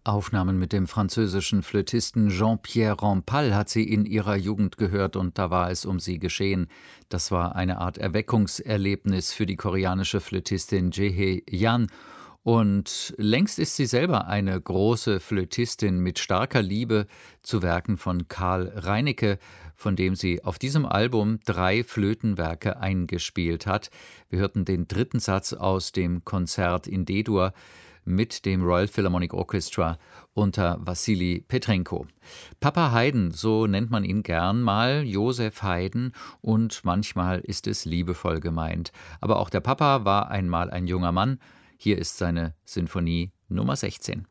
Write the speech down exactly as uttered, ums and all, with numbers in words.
Aufnahmen mit dem französischen Flötisten Jean-Pierre Rampal hat sie in ihrer Jugend gehört und da war es um sie geschehen. Das war eine Art Erweckungserlebnis für die koreanische Flötistin Jae Yan. Und längst ist sie selber eine große Flötistin mit starker Liebe zu Werken von Karl Reinecke, von dem sie auf diesem Album drei Flötenwerke eingespielt hat. Wir hörten den dritten Satz aus dem Konzert in D-Dur mit dem Royal Philharmonic Orchestra unter Wassili Petrenko. Papa Haydn, so nennt man ihn gern mal, Joseph Haydn, und manchmal ist es liebevoll gemeint. Aber auch der Papa war einmal ein junger Mann. Hier ist seine Sinfonie Nummer sechzehn.